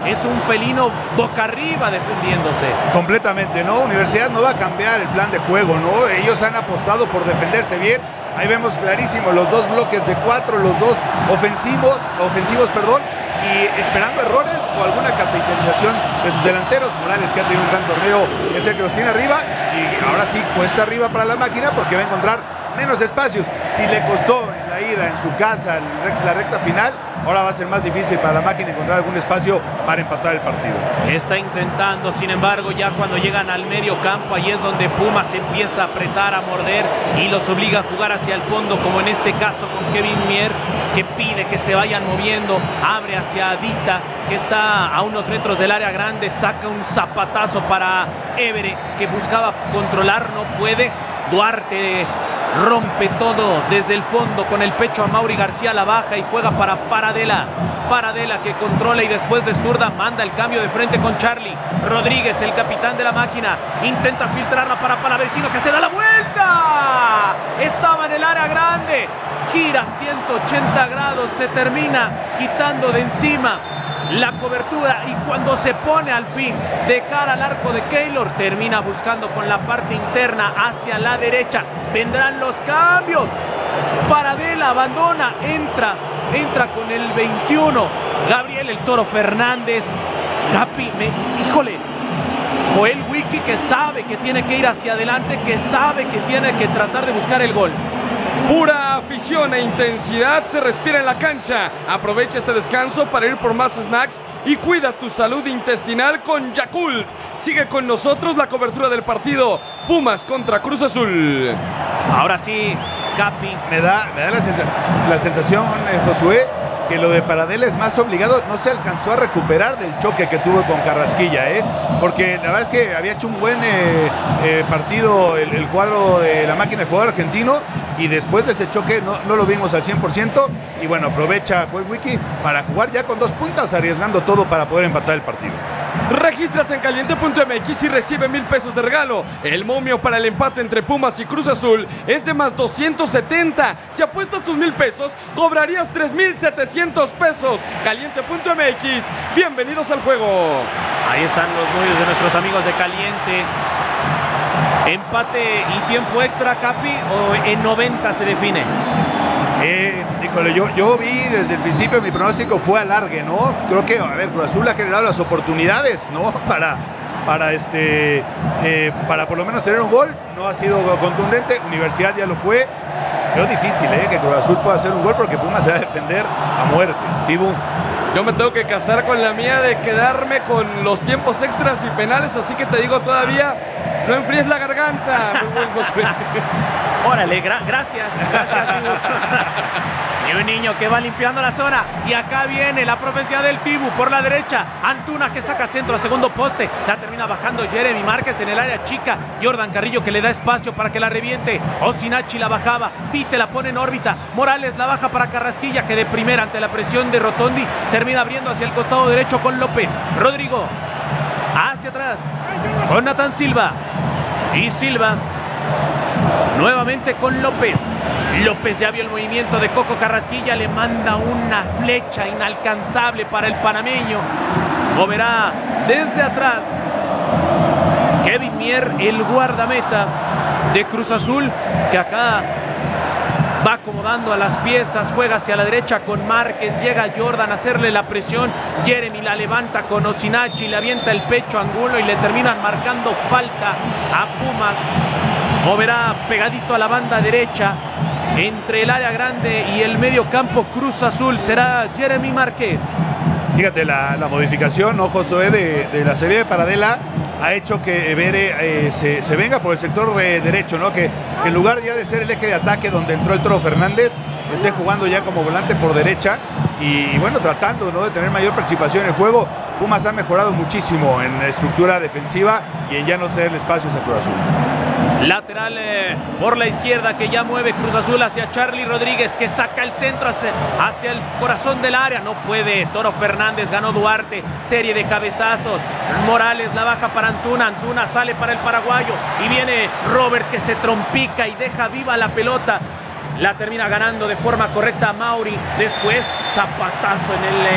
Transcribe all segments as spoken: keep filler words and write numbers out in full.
es un felino boca arriba defendiéndose. Completamente, ¿no? Universidad no va a cambiar el plan de juego, ¿no? Ellos han apostado por defenderse bien. Ahí vemos clarísimo los dos bloques de cuatro, los dos ofensivos, ofensivos, perdón, y esperando errores o alguna capitalización de sus delanteros. Morales, que ha tenido un gran torneo, es el que los tiene arriba, y ahora sí cuesta arriba para la máquina porque va a encontrar menos espacios. Si le costó en la ida, en su casa, la recta final, ahora va a ser más difícil para la máquina encontrar algún espacio para empatar el partido. Está intentando, sin embargo, ya cuando llegan al medio campo, ahí es donde Pumas empieza a apretar, a morder y los obliga a jugar hacia el fondo, como en este caso con Kevin Mier, que pide que se vayan moviendo, abre hacia Adita, que está a unos metros del área grande, saca un zapatazo para Évere, que buscaba controlar, no puede. Duarte rompe todo desde el fondo con el pecho a Mauri García, la baja y juega para Paradela. Paradela que controla y después de zurda manda el cambio de frente con Charlie Rodríguez, el capitán de la máquina. Intenta filtrarla para Palavecino, que se da la vuelta. Estaba en el área grande. Gira ciento ochenta grados, se termina quitando de encima la cobertura y cuando se pone al fin de cara al arco de Keylor, termina buscando con la parte interna hacia la derecha. Vendrán los cambios. Paradela abandona, entra, entra con el veintiuno. Gabriel el Toro Fernández. Capi, me, híjole, Joel Wiki, que sabe que tiene que ir hacia adelante, que sabe que tiene que tratar de buscar el gol. Pura afición e intensidad se respira en la cancha. Aprovecha este descanso para ir por más snacks y cuida tu salud intestinal con Yakult. Sigue con nosotros la cobertura del partido Pumas contra Cruz Azul. Ahora sí, Capi. Me da, me da la, sensa la sensación, eh, Josué, que lo de Paradela es más obligado. No se alcanzó a recuperar del choque que tuvo con Carrasquilla, ¿eh? Porque la verdad es que había hecho un buen eh, eh, partido el, el cuadro de la máquina de jugador argentino, y después de ese choque no, no lo vimos al cien por ciento, y bueno, aprovecha Joel Wiki para jugar ya con dos puntas, arriesgando todo para poder empatar el partido. Regístrate en caliente punto m x y recibe mil pesos de regalo. El momio para el empate entre Pumas y Cruz Azul es de más doscientos setenta. Si apuestas tus mil pesos, cobrarías tres mil setecientos pesos. caliente punto m x. Bienvenidos al juego. Ahí están los momios de nuestros amigos de Caliente. Empate y tiempo extra, Capi, o en noventa se define. Eh, híjole, yo, yo vi desde el principio, mi pronóstico fue alargue, ¿no? Creo que, a ver, Cruz Azul ha generado las oportunidades, ¿no? Para, para, este, eh, para por lo menos tener un gol. No ha sido contundente. Universidad ya lo fue. Pero difícil, ¿eh? Que Cruz Azul pueda hacer un gol, porque Pumas se va a defender a muerte. Tibu. Yo me tengo que casar con la mía de quedarme con los tiempos extras y penales, así que te digo todavía, no enfríes la garganta, mi buen Josué. Órale, gra gracias, gracias. Y un niño que va limpiando la zona. Y acá viene la profecía del Tibu por la derecha. Antuna que saca centro a segundo poste. La termina bajando Jeremy Márquez en el área chica. Jordan Carrillo que le da espacio para que la reviente. Osinachi la bajaba. Vite la pone en órbita. Morales la baja para Carrasquilla, que de primera ante la presión de Rotondi termina abriendo hacia el costado derecho con López. Rodrigo hacia atrás con Natán Silva. Y Silva nuevamente con López. López ya vio el movimiento de Coco Carrasquilla, le manda una flecha inalcanzable para el panameño. Moverá desde atrás Kevin Mier, el guardameta de Cruz Azul, que acá va acomodando a las piezas, juega hacia la derecha con Márquez, llega Jordan a hacerle la presión, Jeremy la levanta con Osinachi, le avienta el pecho a Angulo y le terminan marcando falta a Pumas. Moverá pegadito a la banda derecha, entre el área grande y el medio campo Cruz Azul, será Jeremy Márquez. Fíjate, la, la modificación, ¿no, Josué, de, de la serie de Paradela ha hecho que Évere eh, se, se venga por el sector eh, derecho, ¿no? Que, que en lugar ya de ser el eje de ataque donde entró el Toro Fernández, esté jugando ya como volante por derecha y, bueno, tratando, ¿no?, de tener mayor participación en el juego. Pumas ha mejorado muchísimo en la estructura defensiva y en ya no cederle espacios a Cruz Azul. Lateral eh, por la izquierda que ya mueve Cruz Azul hacia Charlie Rodríguez, que saca el centro hacia, hacia el corazón del área. No puede. Toro Fernández, ganó Duarte. Serie de cabezazos. Morales la baja para Antuna. Antuna sale para el paraguayo. Y viene Robert, que se trompica y deja viva la pelota. La termina ganando de forma correcta a Mauri. Después zapatazo en el... Eh,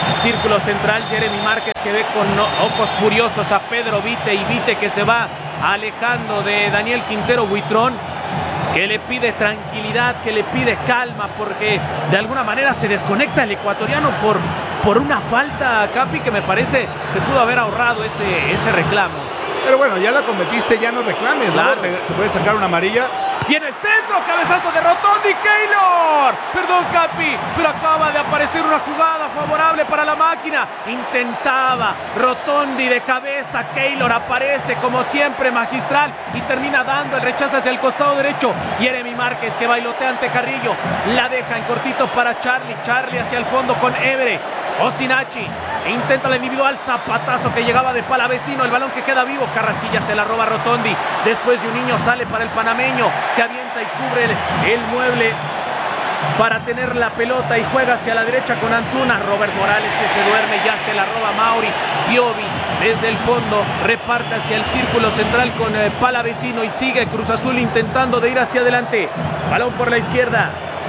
círculo central, Jeremy Márquez, que ve con ojos furiosos a Pedro Vite, y Vite que se va alejando de Daniel Quintero Buitrón, que le pide tranquilidad, que le pide calma, porque de alguna manera se desconecta el ecuatoriano por, por una falta, Capi, que me parece se pudo haber ahorrado ese, ese reclamo. Pero bueno, ya la cometiste, ya no reclames, claro. ¿no? Te, te puedes sacar una amarilla. Y en el centro, cabezazo de Rotondi, Keylor. Perdón, Capi, pero acaba de aparecer una jugada favorable para la máquina. Intentaba Rotondi de cabeza, Keylor aparece como siempre magistral y termina dando el rechazo hacia el costado derecho. Jeremy Márquez, que bailotea ante Carrillo, la deja en cortito para Charlie. Charlie hacia el fondo con Évere. Osinachi intenta la individual, zapatazo que llegaba de Palavecino, el balón que queda vivo, Carrasquilla se la roba Rotondi, después Juninho sale para el panameño, que avienta y cubre el, el mueble para tener la pelota y juega hacia la derecha con Antuna. Robert Morales, que se duerme, ya se la roba Mauri. Piovi desde el fondo reparte hacia el círculo central con eh, Palavecino, y sigue Cruz Azul intentando de ir hacia adelante. Balón por la izquierda,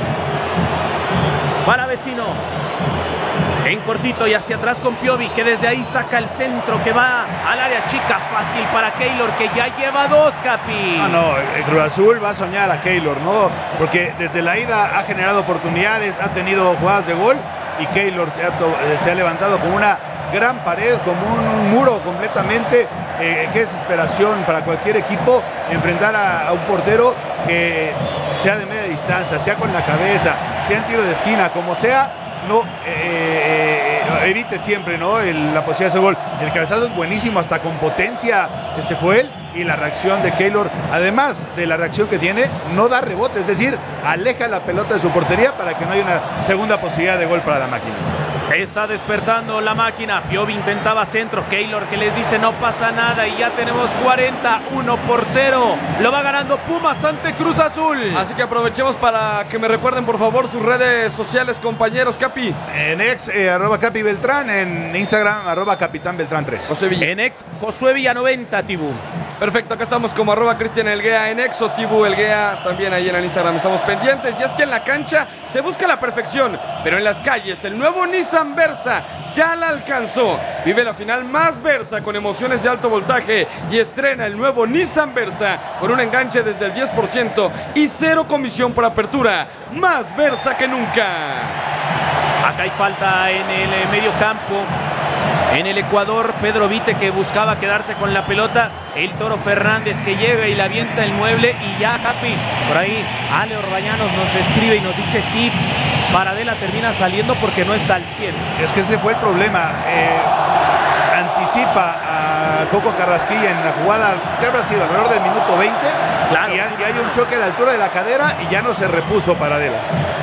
Palavecino en cortito y hacia atrás con Piovi, que desde ahí saca el centro que va al área chica, fácil para Keylor, que ya lleva dos, Capi. No, no, el Cruz Azul va a soñar a Keylor, ¿no? Porque desde la ida ha generado oportunidades, ha tenido jugadas de gol, y Keylor se ha, se ha levantado como una gran pared, como un, un muro completamente. Eh, qué desesperación para cualquier equipo enfrentar a, a un portero que sea de media distancia, sea con la cabeza, sea en tiro de esquina, como sea. No, eh, eh, evite siempre, ¿no? El, la posibilidad de ese gol. El cabezazo es buenísimo, hasta con potencia este Joel, y la reacción de Keylor, además de la reacción que tiene, no da rebote, es decir, aleja la pelota de su portería para que no haya una segunda posibilidad de gol para la máquina. Está despertando la máquina. Piovi intentaba centro, Keylor que les dice no pasa nada, y ya tenemos cuarenta, uno por cero. Lo va ganando Pumas ante Cruz Azul. Así que aprovechemos para que me recuerden por favor sus redes sociales, compañeros. Capi. En ex, eh, arroba Capi Beltrán, en Instagram, arroba Capitán Beltrán tres. José Villa. En ex, Josué Villa noventa, Tibú. Perfecto, acá estamos como arroba Cristian Elguea en Exo, Tibu Elguea, también ahí en el Instagram estamos pendientes. Y es que en la cancha se busca la perfección, pero en las calles el nuevo Nissan Versa ya la alcanzó. Vive la final más Versa con emociones de alto voltaje y estrena el nuevo Nissan Versa con un enganche desde el diez por ciento y cero comisión por apertura. Más Versa que nunca. Acá hay falta en el medio campo. En el Ecuador, Pedro Vite, que buscaba quedarse con la pelota. El Toro Fernández, que llega y le avienta el mueble. Y ya, Capi, por ahí Ale Orbañanos nos escribe y nos dice sí, Paradela termina saliendo porque no está al cien. Es que ese fue el problema. Eh, anticipa a Coco Carrasquilla en la jugada, que habrá sido alrededor del minuto veinte. Claro, y, sí, y hay un choque a la altura de la cadera y ya no se repuso Paradela.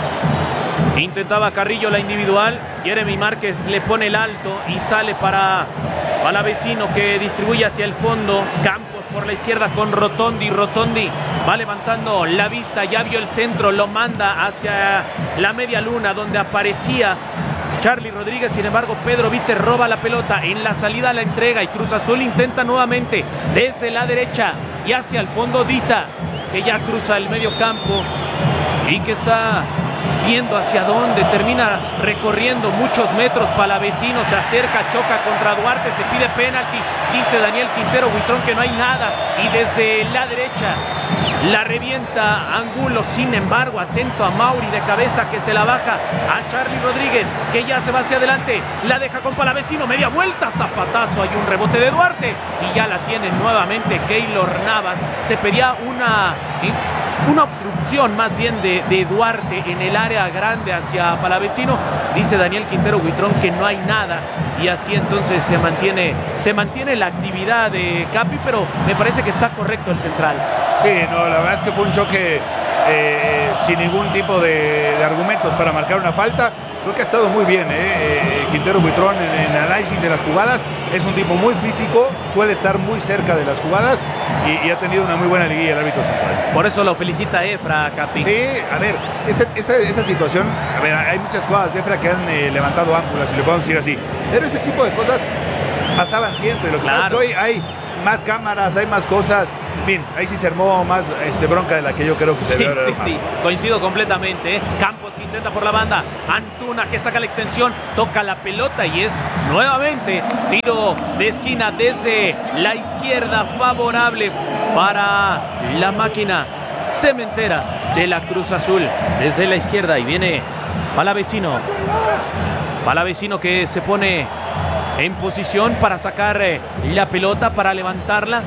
Intentaba Carrillo la individual, Jeremy Márquez le pone el alto y sale para Palavecino, que distribuye hacia el fondo. Campos por la izquierda con Rotondi. Rotondi va levantando la vista, ya vio el centro, lo manda hacia la media luna donde aparecía Charlie Rodríguez. Sin embargo, Pedro Vite roba la pelota, en la salida la entrega y Cruz Azul intenta nuevamente desde la derecha y hacia el fondo Dita, que ya cruza el medio campo y que está viendo hacia dónde, termina recorriendo muchos metros. Palavecino se acerca, choca contra Duarte, se pide penalti, dice Daniel Quintero Buitrón que no hay nada, y desde la derecha la revienta Angulo. Sin embargo, atento a Mauri de cabeza, que se la baja a Charlie Rodríguez, que ya se va hacia adelante, la deja con Palavecino, media vuelta, zapatazo, hay un rebote de Duarte y ya la tiene nuevamente Keylor Navas. Se pedía una una obstrucción más bien de, de Duarte en el área grande hacia Palavecino. Dice Daniel Quintero Buitrón que no hay nada, y así entonces se mantiene, se mantiene la actividad de Capi, pero me parece que está correcto el central. Sí, no, la verdad es que fue un choque eh, sin ningún tipo de, de argumentos para marcar una falta. Creo que ha estado muy bien, ¿eh? Eh, Quintero Buitrón en el análisis de las jugadas. Es un tipo muy físico, suele estar muy cerca de las jugadas y, y ha tenido una muy buena liguilla el árbitro central. Por eso lo felicita Efra, Capi. Sí, a ver, esa, esa, esa situación, a ver, hay muchas jugadas de Efra que han eh, levantado ángulas, si le podemos decir así. Pero ese tipo de cosas pasaban siempre. Lo que claro. pasa es que hoy hay más cámaras, hay más cosas. En fin, ahí sí se armó más este, bronca de la que yo creo que se Sí, debe haber sí, armado. sí, coincido completamente. ¿eh? Campos que intenta por la banda. Antuna que saca la extensión, toca la pelota y es nuevamente tiro de esquina desde la izquierda, favorable para la máquina cementera de la Cruz Azul. Desde la izquierda y viene Palavecino. Palavecino que se pone en posición para sacar eh, la pelota, para levantarla.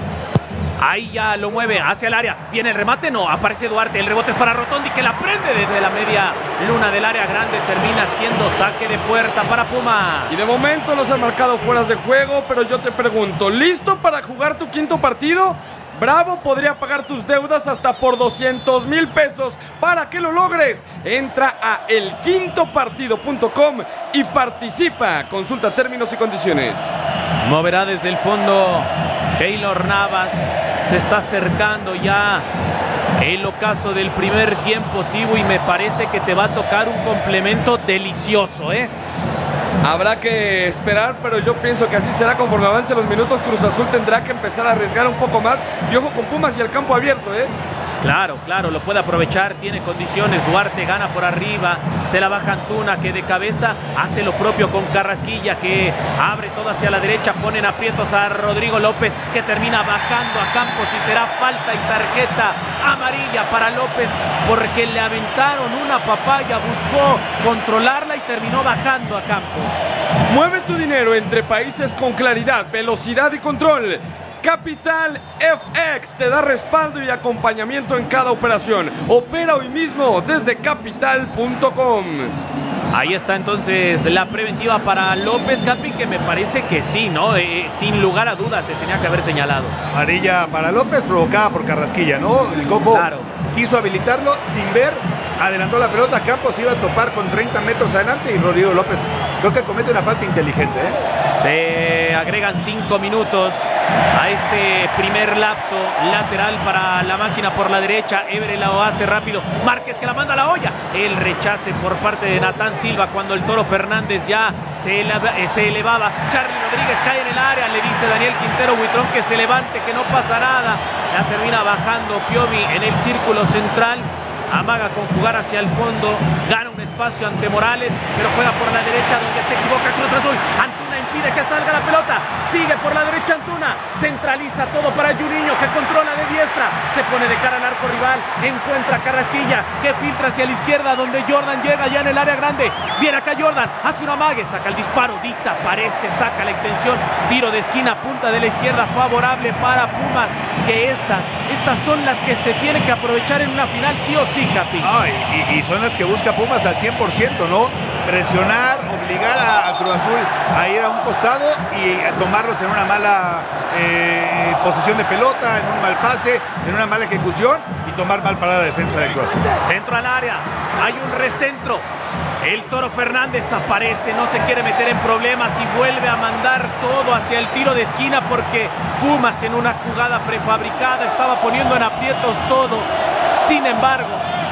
Ahí ya lo mueve hacia el área. Viene el remate, no, aparece Duarte. El rebote es para Rotondi que la prende desde la media luna del área grande. Termina siendo saque de puerta para Pumas. Y de momento los han marcado fueras de juego, pero yo te pregunto, ¿listo para jugar tu quinto partido? Bravo podría pagar tus deudas hasta por doscientos mil pesos. Para que lo logres, entra a el quinto partido punto com y participa. Consulta términos y condiciones. Moverá desde el fondo Keylor Navas. Se está acercando ya el ocaso del primer tiempo, Tibu, y me parece que te va a tocar un complemento delicioso, ¿eh? Habrá que esperar, pero yo pienso que así será conforme avancen los minutos. Cruz Azul tendrá que empezar a arriesgar un poco más. Y ojo con Pumas y el campo abierto, ¿eh? Claro, claro, lo puede aprovechar, tiene condiciones. Duarte gana por arriba, se la baja Antuna, que de cabeza hace lo propio con Carrasquilla, que abre todo hacia la derecha, ponen aprietos a Rodrigo López, que termina bajando a Campos y será falta y tarjeta amarilla para López, porque le aventaron una papaya, buscó controlarla y terminó bajando a Campos. Mueve tu dinero entre países con claridad, velocidad y control. Capital F X te da respaldo y acompañamiento en cada operación. Opera hoy mismo desde capital punto com. Ahí está entonces la preventiva para López, Capi, que me parece que sí, ¿no? Eh, sin lugar a dudas se tenía que haber señalado. Amarilla para López, provocada por Carrasquilla, ¿no? El Coco Claro. quiso habilitarlo sin ver, adelantó la pelota, Campos iba a topar con treinta metros adelante y Rodrigo López creo que comete una falta inteligente, ¿eh? Se agregan cinco minutos a este primer lapso lateral para la máquina por la derecha. Évere lo hace rápido. Márquez que la manda a la olla. El rechace por parte de Natán Silva cuando el Toro Fernández ya se, eleva, eh, se elevaba. Charly Rodríguez cae en el área. Le dice Daniel Quintero Buitrón que se levante, que no pasa nada. La termina bajando Piovi en el círculo central. Amaga con jugar hacia el fondo, gana un espacio ante Morales, pero juega por la derecha donde se equivoca Cruz Azul. Antuna impide que salga la pelota, sigue por la derecha Antuna, centraliza todo para Juninho que controla de diestra, se pone de cara al arco rival, encuentra a Carrasquilla que filtra hacia la izquierda donde Jordan llega ya en el área grande. Viene acá Jordan, hace un amague, saca el disparo, Dita aparece, saca la extensión, tiro de esquina, punta de la izquierda favorable para Pumas, que estas, estas son las que se tienen que aprovechar en una final sí o sí, Capi. No, y, y son las que busca Pumas al cien por ciento, ¿no? Presionar, obligar a, a Cruz Azul a ir a un costado y a tomarlos en una mala eh, posición de pelota, en un mal pase, en una mala ejecución y tomar mal parada la defensa de Cruz Azul. Centro al área, hay un recentro. El Toro Fernández aparece, no se quiere meter en problemas y vuelve a mandar todo hacia el tiro de esquina porque Pumas en una jugada prefabricada estaba poniendo en aprietos todo. Sin embargo,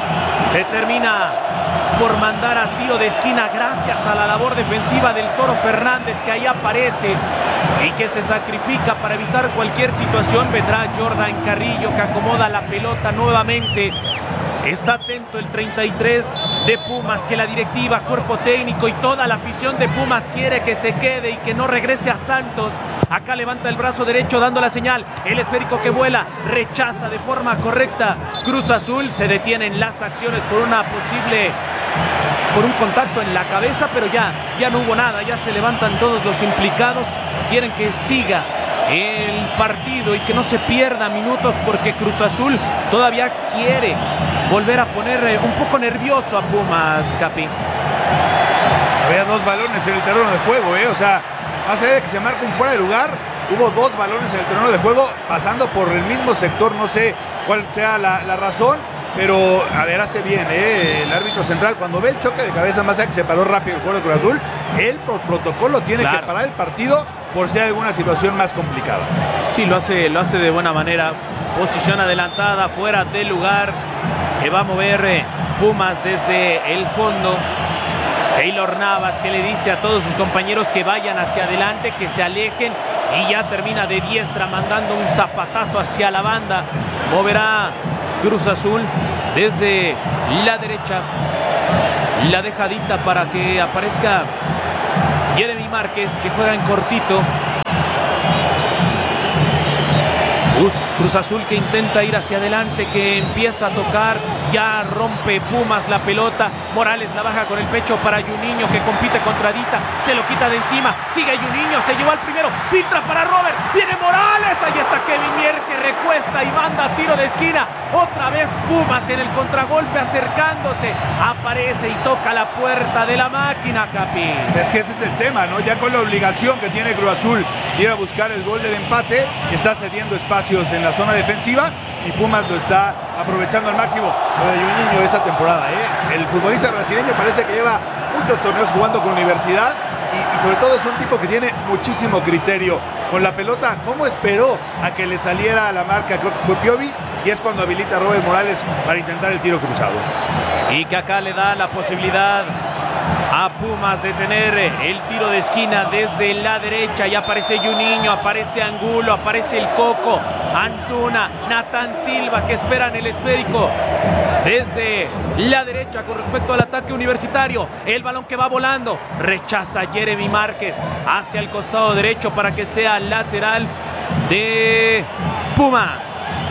se termina por mandar a tiro de esquina gracias a la labor defensiva del Toro Fernández, que ahí aparece y que se sacrifica para evitar cualquier situación. Vendrá Jordan Carrillo que acomoda la pelota nuevamente. Está atento el treinta y tres de Pumas, que la directiva, cuerpo técnico y toda la afición de Pumas quiere que se quede y que no regrese a Santos. Acá levanta el brazo derecho dando la señal. El esférico que vuela, rechaza de forma correcta Cruz Azul. Se detienen las acciones por una posible... por un contacto en la cabeza, pero ya, ya no hubo nada. Ya se levantan todos los implicados. Quieren que siga el partido y que no se pierda minutos porque Cruz Azul todavía quiere volver a poner eh, un poco nervioso a Pumas, Capi. Había dos balones en el terreno de juego, ¿eh? O sea, más allá de que se marque un fuera de lugar, hubo dos balones en el terreno de juego pasando por el mismo sector. No sé cuál sea la, la razón, pero a ver, hace bien, ¿eh? El árbitro central, cuando ve el choque de cabeza, más allá que se paró rápido el juego de Cruz Azul, él por protocolo tiene Claro. que parar el partido por si hay alguna situación más complicada. Sí, lo hace, lo hace de buena manera. Posición adelantada, fuera del lugar, que va a mover eh, Pumas desde el fondo. Keylor Navas, que le dice a todos sus compañeros que vayan hacia adelante, que se alejen, y ya termina de diestra mandando un zapatazo hacia la banda. Moverá Cruz Azul desde la derecha, la dejadita para que aparezca Jeremy Márquez, que juega en cortito. Cruz Azul que intenta ir hacia adelante, que empieza a tocar, ya rompe Pumas la pelota. Morales la baja con el pecho para Juninho, que compite contra Dita, se lo quita de encima, sigue Juninho, se llevó al primero, filtra para Robert, viene Morales, ahí está Kevin Mier, que recuesta y manda tiro de esquina. Otra vez Pumas en el contragolpe, acercándose, aparece y toca la puerta de la máquina, Capi. Es que ese es el tema, ¿no? Ya con la obligación que tiene Cruz Azul ir a buscar el gol del empate, está cediendo espacios en la zona defensiva y Pumas lo está aprovechando al máximo. Lo de Juninho esta temporada, ¿eh? El futbolista brasileño parece que lleva muchos torneos jugando con Universidad y, y sobre todo es un tipo que tiene muchísimo criterio con la pelota. ¿Cómo esperó a que le saliera a la marca? Creo que fue Piovi, y es cuando habilita a Robert Morales para intentar el tiro cruzado. Y que acá le da la posibilidad a Pumas de tener el tiro de esquina desde la derecha. Ya aparece Juninho, aparece Angulo, aparece el Coco, Antuna, Nathan Silva, que esperan el esférico desde la derecha con respecto al ataque universitario. El balón que va volando, rechaza Jeremy Márquez hacia el costado derecho para que sea lateral de Pumas.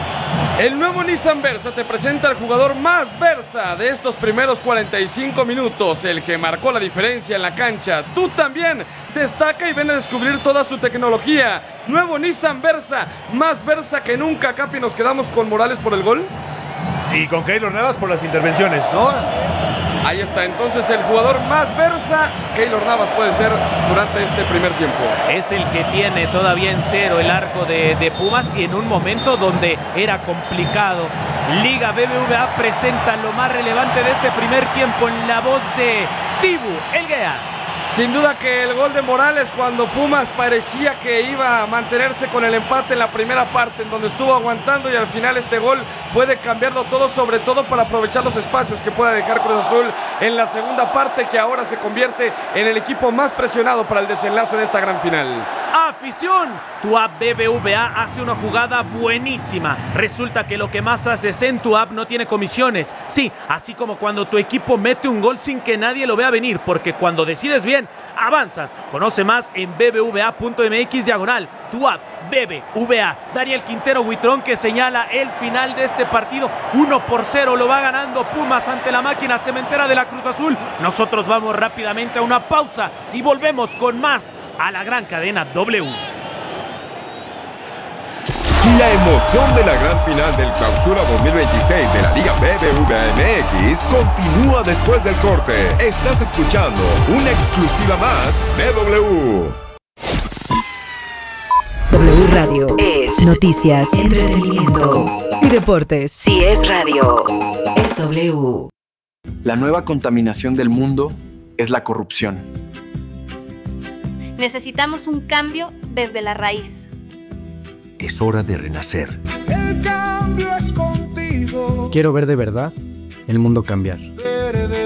El nuevo Nissan Versa te presenta al jugador más Versa de estos primeros cuarenta y cinco minutos, el que marcó la diferencia en la cancha. Tú también destaca y ven a descubrir toda su tecnología. Nuevo Nissan Versa, más Versa que nunca. Capi, nos quedamos con Morales por el gol. Y con Keylor Navas por las intervenciones, ¿no? Ahí está, entonces el jugador más Versa, Keylor Navas puede ser durante este primer tiempo. Es el que tiene todavía en cero el arco de, de Pumas en un momento donde era complicado. Liga B B V A presenta lo más relevante de este primer tiempo en la voz de Tibu Elguea. Sin duda que el gol de Morales, cuando Pumas parecía que iba a mantenerse con el empate en la primera parte, en donde estuvo aguantando, y al final este gol puede cambiarlo todo, sobre todo para aprovechar los espacios que pueda dejar Cruz Azul en la segunda parte, que ahora se convierte en el equipo más presionado para el desenlace de esta gran final. Afición, tu app B B V A hace una jugada buenísima. Resulta que lo que más haces en tu app no tiene comisiones. Sí, así como cuando tu equipo mete un gol sin que nadie lo vea venir, porque cuando decides bien, avanzas. Conoce más en bbva.mx diagonal, tu app B B V A. Daniel Quintero Huitrón, que señala el final de este partido. uno por cero lo va ganando Pumas ante la máquina cementera de la Cruz Azul. Nosotros vamos rápidamente a una pausa y volvemos con más a la gran cadena W. La emoción de la gran final del Clausura dos mil veintiséis de la Liga B B V A M X continúa después del corte. Estás escuchando una exclusiva más de W. W Radio es noticias, entretenimiento y deportes. Si es radio, es W. La nueva contaminación del mundo es la corrupción. Necesitamos un cambio desde la raíz. Es hora de renacer. El cambio es contigo. Quiero ver de verdad el mundo cambiar.